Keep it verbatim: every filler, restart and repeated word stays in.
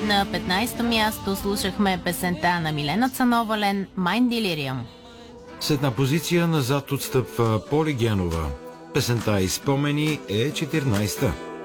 На петнайсето място слушахме песента на Милена Цановален «Mind Delirium». С една позиция назад отстъпва Поли Генова. Песента и спомени е четиринайсета.